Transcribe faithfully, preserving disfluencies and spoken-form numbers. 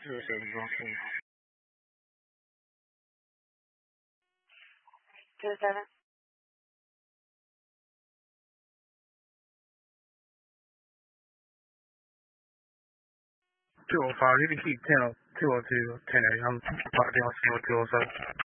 two oh seven, Johnson. two oh seven. two oh five, you can keep ten oh two, ten A. I'm about to see what two oh seven.